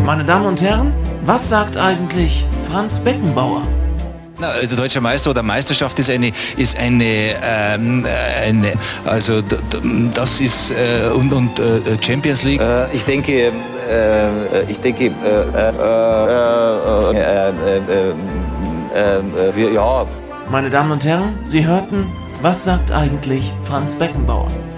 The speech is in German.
Meine Damen und Herren, was sagt eigentlich Franz Beckenbauer? Der deutsche Meister oder Meisterschaft ist eine das ist und Champions League. Ich denke, Meine Damen und Herren, Sie hörten, was sagt eigentlich Franz Beckenbauer?